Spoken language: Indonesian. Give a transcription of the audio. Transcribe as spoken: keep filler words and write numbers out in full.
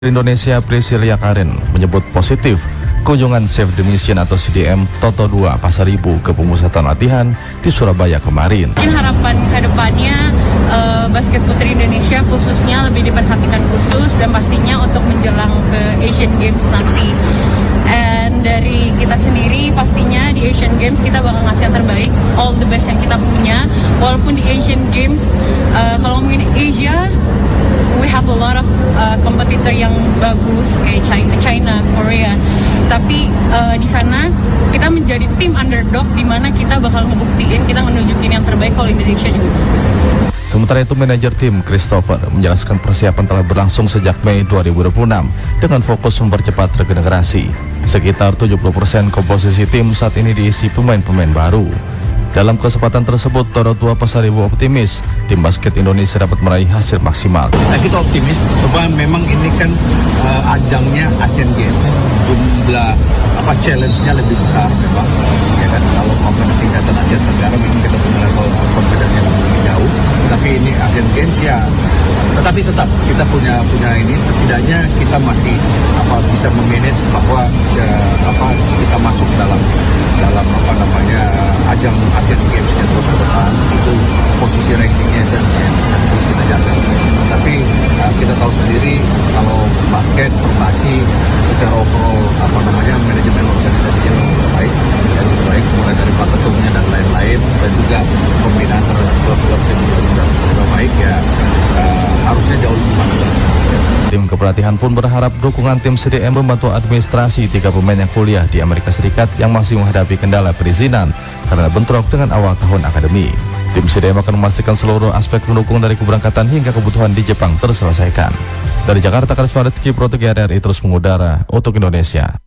Indonesia Priscilia Karen menyebut positif kunjungan Save the Mission atau C D M Toto dua Pasaribu ke pemusatan latihan di Surabaya kemarin. Mungkin harapan kedepannya uh, basket putri Indonesia khususnya lebih diperhatikan khusus dan pastinya untuk menjelang ke Asian Games nanti. And dari kita sendiri pastinya di Asian Games kita bakal ngasih yang terbaik, all the best yang kita punya. Walaupun di Asian Games uh, kalau ngomongin Asia, we have a lot of uh, kompetitor yang bagus kayak China, China, Korea. Tapi uh, di sana kita menjadi tim underdog di mana kita bakal ngebuktiin, kita menunjukin yang terbaik kalau Indonesia juga bisa. Sementara itu, manajer tim Christopher menjelaskan persiapan telah berlangsung sejak Mei dua ribu dua puluh enam dengan fokus mempercepat regenerasi. Sekitar tujuh puluh persen komposisi tim saat ini diisi pemain-pemain baru. Dalam kesempatan tersebut, Toto dua Pasaribu optimis tim basket Indonesia dapat meraih hasil maksimal. Nah, kita optimis bahwa memang ini kan uh, ajangnya Asian Games, jumlah apa challenge-nya lebih besar memang. Ya kan, kalau mau ke tingkatan Asia Tenggara memang kita punya level confidence yang lebih jauh. Tapi ini Asian Games ya, tetapi tetap kita punya punya ini setidaknya kita masih apa bisa memanage bahwa ya, apa kita masuk dalam dalam apa namanya ajang Asian Games yang terus ke depan, itu posisi rankingnya dan yang terus kita jaga. Tapi uh, kita tahu sendiri kalau basket formasi secara overall apa namanya manajemen organisasinya cukup baik dan cukup baik mulai dari pak ketumnya dan lain-lain, dan juga pembinaan terhadap klub-klub yang juga sudah sudah baik ya, uh, harusnya jauh lebih bagus. Tim kepelatihan pun berharap dukungan tim C D M membantu administrasi tiga pemain yang kuliah di Amerika Serikat yang masih menghadapi kendala perizinan karena bentrok dengan awal tahun akademi. Tim C D M akan memastikan seluruh aspek pendukung dari keberangkatan hingga kebutuhan di Jepang terselesaikan. Dari Jakarta, Karisma Rizky, Pro tiga R R I terus mengudara untuk Indonesia.